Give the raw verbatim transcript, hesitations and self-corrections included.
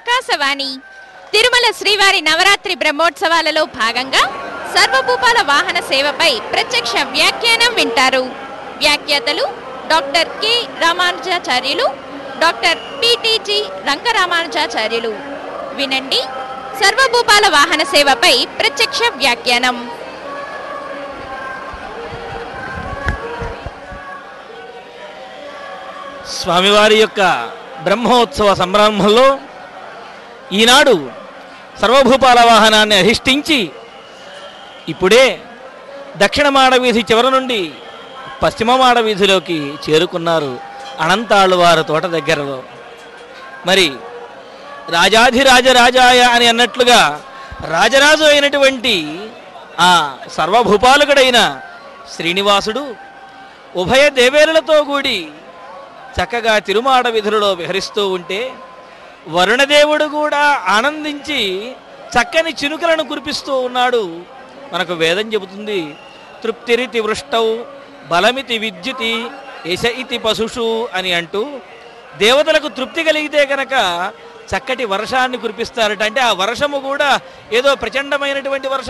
ఆకాశవాణి తిరుమల శ్రీవారి నవరాత్రి బ్రహ్మోత్సవాలలో భాగంగా సర్వభూపాల వాహన సేవపై ప్రత్యక్ష వ్యాఖ్యానం వింటారు. వ్యాఖ్యాతలు డాక్టర్ కె రామానుజాచార్యులు, డాక్టర్ పిటిజి రంగరామానుజాచార్యులు. వినండి, సర్వభూపాల వాహన సేవపై ప్రత్యక్ష వ్యాఖ్యానం. స్వామివారి యొక్క బ్రహ్మోత్సవ సంరంభంలో ఈనాడు సర్వభూపాల వాహనాన్ని అధిష్ఠించి ఇప్పుడే దక్షిణ మాడవీధి చివరి నుండి పశ్చిమ మాడవీధిలోకి చేరుకున్నారు అనంతాళ్ళవారి తోట దగ్గరలో. మరి రాజాధిరాజ రాజాయ అని అన్నట్లుగా రాజరాజు అయినటువంటి ఆ సర్వభూపాలకుడైన శ్రీనివాసుడు ఉభయ దేవేరులతో కూడి చక్కగా తిరుమాడ వీధులలో విహరిస్తూ ఉంటే వరుణదేవుడు కూడా ఆనందించి చక్కని చినుకలను కురిపిస్తూ ఉన్నాడు. మనకు వేదం చెబుతుంది, తృప్తిరితి వృష్టౌ బలమితి విద్యుతి యశ ఇతి పశుషు అని అంటూ దేవతలకు తృప్తి కలిగితే కనుక చక్కటి వర్షాన్ని కురిపిస్తారట. అంటే ఆ వర్షము కూడా ఏదో ప్రచండమైనటువంటి వర్షం